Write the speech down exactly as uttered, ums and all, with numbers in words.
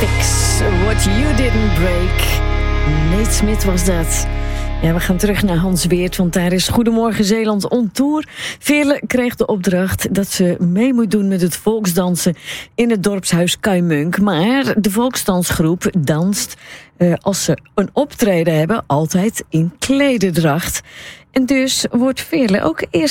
Fix what you didn't break. Nate Smith was dat. Ja, we gaan terug naar Hans Weert, want daar is Goedemorgen Zeeland on tour. Veerle kreeg de opdracht dat ze mee moet doen met het volksdansen in het dorpshuis Kuijmunk. Maar de volksdansgroep danst uh, als ze een optreden hebben altijd in klederdracht. En dus wordt Veerle ook eerst